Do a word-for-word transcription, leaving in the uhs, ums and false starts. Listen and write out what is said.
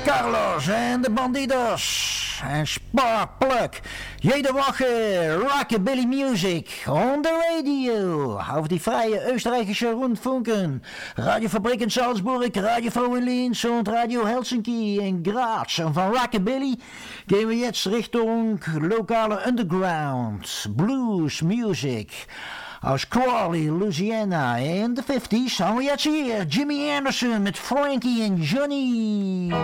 Carlos en de Bandidos en Sparkplug. Jede Woche Rockabilly Music on the radio. Auf die freie österreichische Rundfunken. Radiofabrik in Salzburg, Radio V in Linz und Radio Helsinki in Graz. Und von Rockabilly gehen wir jetzt Richtung lokale Underground Blues Music. Aus Crawley, Louisiana in de fifties haben wir jetzt hier Jimmy Anderson met Frankie en Johnny.